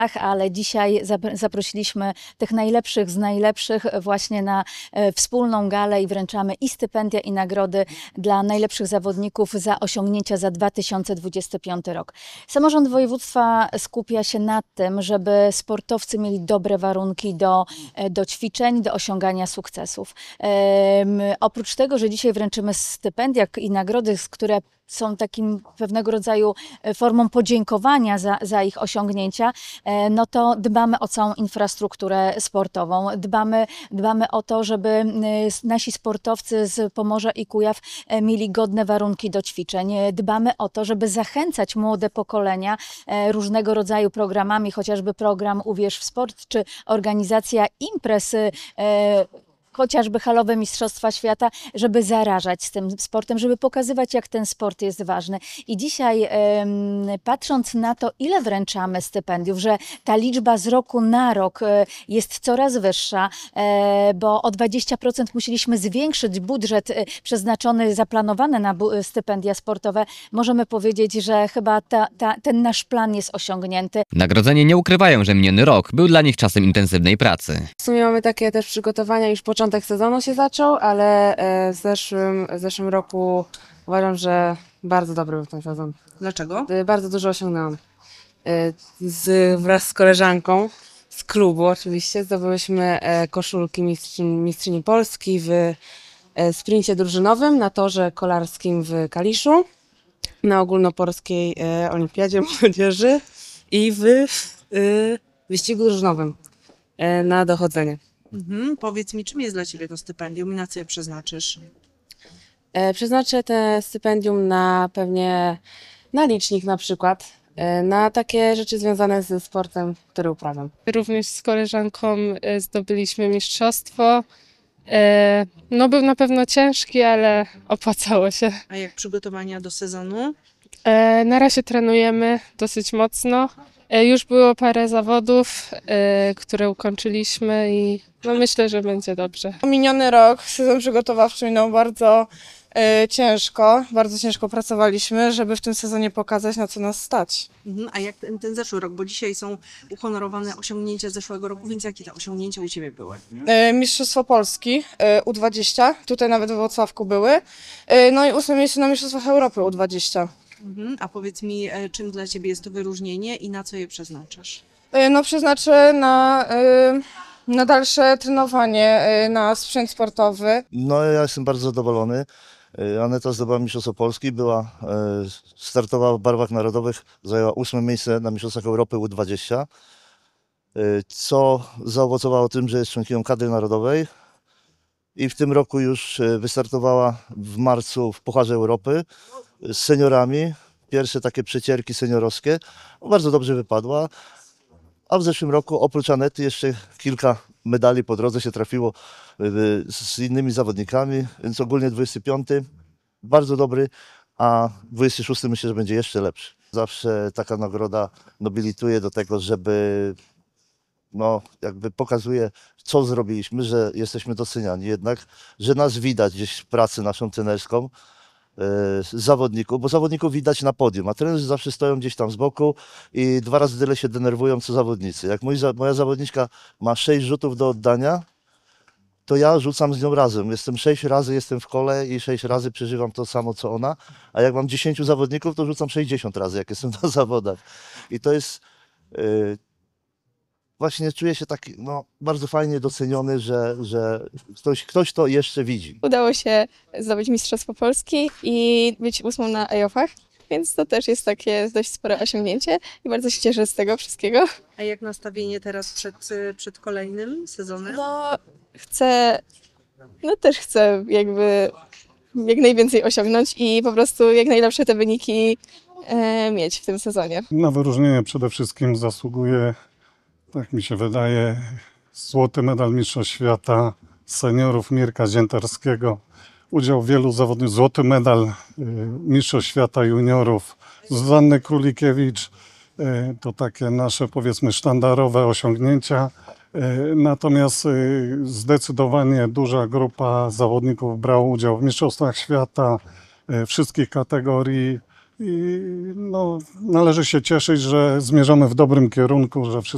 ale dzisiaj zaprosiliśmy tych najlepszych z najlepszych właśnie na wspólną galę i wręczamy i stypendia, i nagrody dla najlepszych zawodników za osiągnięcia za 2025 rok. Samorząd województwa skupia się na tym, żeby sportowcy mieli dobre warunki do ćwiczeń, do osiągania sukcesów. Oprócz tego, że dzisiaj wręczymy stypendia i nagrody, które są takim pewnego rodzaju formą podziękowania za ich osiągnięcia, no to dbamy o całą infrastrukturę sportową. Dbamy o to, żeby nasi sportowcy z Pomorza i Kujaw mieli godne warunki do ćwiczeń. Dbamy o to, żeby zachęcać młode pokolenia różnego rodzaju programami, chociażby program Uwierz w Sport, czy organizacja imprez, chociażby halowe Mistrzostwa Świata, żeby zarażać z tym sportem, żeby pokazywać, jak ten sport jest ważny. I dzisiaj, patrząc na to, ile wręczamy stypendiów, że ta liczba z roku na rok jest coraz wyższa, bo o 20% musieliśmy zwiększyć budżet przeznaczony, zaplanowany na stypendia sportowe, możemy powiedzieć, że chyba ten nasz plan jest osiągnięty. Nagrodzeni nie ukrywają, że miniony rok był dla nich czasem intensywnej pracy. W sumie mamy takie też przygotowania, już początek sezonu się zaczął, ale w zeszłym roku uważam, że bardzo dobry był ten sezon. Dlaczego? Bardzo dużo osiągnęłam. Wraz z koleżanką z klubu oczywiście zdobyłyśmy koszulki mistrzyni Polski w sprincie drużynowym na torze kolarskim w Kaliszu, na ogólnopolskiej olimpiadzie młodzieży i w wyścigu drużynowym na dochodzenie. Powiedz mi, czym jest dla Ciebie to stypendium i na co je przeznaczysz? Przeznaczę te stypendium pewnie na licznik na przykład, na takie rzeczy związane ze sportem, który uprawiam. Również z koleżanką zdobyliśmy mistrzostwo. No był na pewno ciężki, ale opłacało się. A jak przygotowania do sezonu? Na razie trenujemy dosyć mocno. Już było parę zawodów, które ukończyliśmy i no myślę, że będzie dobrze. Miniony rok, sezon przygotowawczy minął bardzo ciężko. Bardzo ciężko pracowaliśmy, żeby w tym sezonie pokazać, na co nas stać. A jak ten zeszły rok? Bo dzisiaj są uhonorowane osiągnięcia zeszłego roku, więc jakie te osiągnięcia u Ciebie były? Mistrzostwo Polski U20, tutaj nawet we Włocławku były. No i 8. miejsce na Mistrzostwach Europy U20. A powiedz mi, czym dla Ciebie jest to wyróżnienie i na co je przeznaczasz? No przeznaczę na dalsze trenowanie, na sprzęt sportowy. No ja jestem bardzo zadowolony. Aneta zdobyła Mistrzostwo Polski, startowała w barwach narodowych, zajęła 8. miejsce na Mistrzostwach Europy U20, co zaowocowało tym, że jest członkinią kadry narodowej i w tym roku już wystartowała w marcu w Pucharze Europy z seniorami. Pierwsze takie przecierki seniorowskie. Bardzo dobrze wypadła. A w zeszłym roku oprócz Anety jeszcze kilka medali po drodze się trafiło z innymi zawodnikami, więc ogólnie 25. bardzo dobry, a 26. myślę, że będzie jeszcze lepszy. Zawsze taka nagroda nobilituje do tego, żeby jakby pokazuje, co zrobiliśmy, że jesteśmy doceniani jednak, że nas widać gdzieś w pracy naszą trenerską, zawodników, bo zawodników widać na podium, a trenerzy zawsze stoją gdzieś tam z boku i 2 razy tyle się denerwują co zawodnicy. Jak moja zawodniczka ma 6 rzutów do oddania, to ja rzucam z nią razem. 6 razy jestem w kole i 6 razy przeżywam to samo co ona, a jak mam 10 zawodników, to rzucam 60 razy, jak jestem na zawodach. I to jest właśnie czuję się taki bardzo fajnie doceniony, że ktoś to jeszcze widzi. Udało się zdobyć Mistrzostwo Polski i być 8. na EOF-ach, więc to też jest takie dość spore osiągnięcie i bardzo się cieszę z tego wszystkiego. A jak nastawienie teraz przed kolejnym sezonem? Też chcę jakby jak najwięcej osiągnąć i po prostu jak najlepsze te wyniki mieć w tym sezonie. Na wyróżnienie przede wszystkim zasługuje, tak mi się wydaje, złoty medal Mistrzostw Świata seniorów Mirka Ziętarskiego. Udział wielu zawodników, złoty medal Mistrzostw Świata juniorów Zuzanny Królikiewicz. To takie nasze, powiedzmy, sztandarowe osiągnięcia. Natomiast zdecydowanie duża grupa zawodników brała udział w Mistrzostwach Świata wszystkich kategorii. I należy się cieszyć, że zmierzamy w dobrym kierunku, że